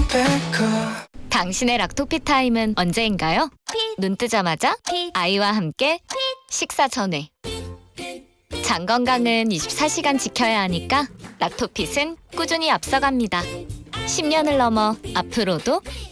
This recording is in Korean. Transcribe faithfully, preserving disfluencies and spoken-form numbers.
당신의 락토피 타임은 언제인가요? 눈 뜨자마자 아이와 함께 식사 전에. 장 건강은 이십사 시간 지켜야 하니까 락토핏은 꾸준히 앞서갑니다. 십 년을 넘어 앞으로도